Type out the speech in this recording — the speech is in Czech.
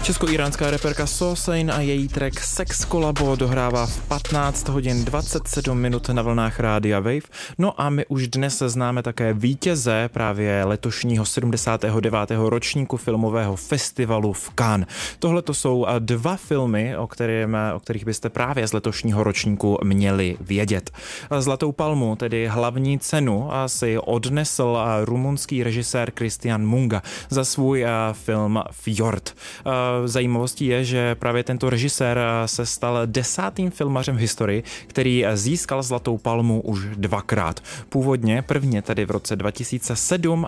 Česko-iránská reperka Sosain a její track Sex Collabo dohrává v 15 hodin 27 minut na vlnách Rádia Wave. No a my už dnes známe také vítěze právě letošního 79. ročníku filmového festivalu v Cannes. Tohle to jsou dva filmy, o kterých byste právě z letošního ročníku měli vědět. Zlatou palmu, tedy hlavní cenu, si odnesl rumunský režisér Cristian Munga za svůj film Fjord. Zajímavostí je, že právě tento režisér se stal 10. filmařem v historii, který získal Zlatou palmu už dvakrát. Původně prvně tedy v roce 2007